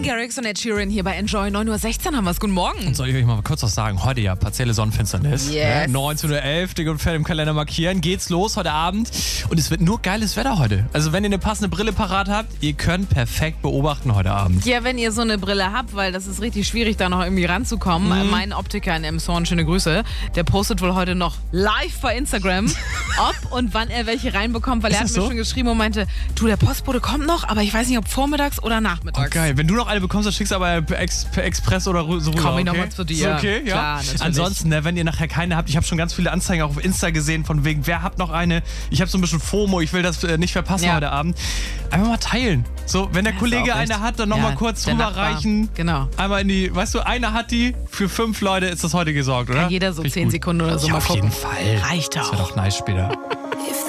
Garrix und Ed Sheeran hier bei Enjoy 9:16 Uhr haben wir es. Guten Morgen. Und soll ich euch mal kurz was sagen? Heute ja partielle Sonnenfinsternis. Yes. 19:11 Uhr, dick und fett im Kalender markieren. Geht's los heute Abend. Und es wird nur geiles Wetter heute. Also wenn ihr eine passende Brille parat habt, ihr könnt perfekt beobachten heute Abend. Ja, wenn ihr so eine Brille habt, weil das ist richtig schwierig, da noch irgendwie ranzukommen. Mein Optiker in Emshorn, schöne Grüße, der postet wohl heute noch live bei Instagram, ob und wann er welche reinbekommt, weil er hat mir schon geschrieben und meinte, du, der Postbote kommt noch, aber ich weiß nicht, ob vormittags oder nachmittags. Oh, geil. Wenn du noch eine bekommst, dann schickst du aber per Express oder so rüber. Komm ich nochmal zu dir. Ist okay, ja. Klar, natürlich. Ansonsten, wenn ihr nachher keine habt, ich habe schon ganz viele Anzeigen auch auf Insta gesehen, von wegen, wer hat noch eine? Ich habe so ein bisschen FOMO, ich will das nicht verpassen heute Abend. Einfach mal teilen. So, wenn der Kollege eine hat, dann nochmal kurz rüberreichen. Genau. Einmal in die, weißt du, einer hat die, für 5 Leute ist das heute gesorgt, oder? Kann jeder so 10 Sekunden oder so ja, mal auf gucken. jeden Fall. Reicht Das auch. wäre doch nice später.